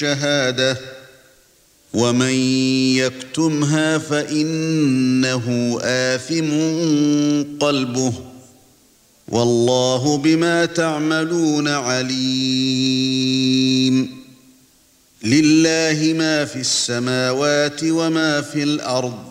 الشهادة ومن يكتمها فإنه آثم قلبه والله بما تعملون عليم لله ما في السماوات وما في الأرض